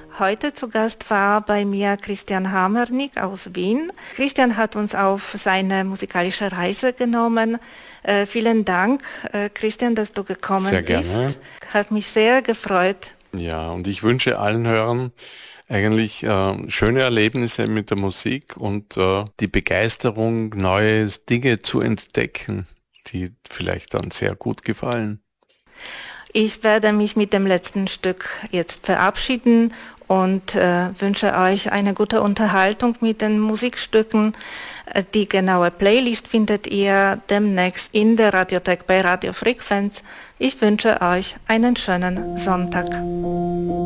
Heute zu Gast war bei mir Christian Hamernik aus Wien. Christian hat uns auf seine musikalische Reise genommen. Vielen Dank, Christian, dass du Sehr gekommen gerne. bist. Hat mich sehr gefreut. Ja, und ich wünsche allen Hörern eigentlich schöne Erlebnisse mit der Musik und die Begeisterung, neue Dinge zu entdecken, die vielleicht dann sehr gut gefallen. Ich werde mich mit dem letzten Stück jetzt verabschieden und wünsche euch eine gute Unterhaltung mit den Musikstücken. Die genaue Playlist findet ihr demnächst in der Radiothek bei Radio Frequenz. Ich wünsche euch einen schönen Sonntag.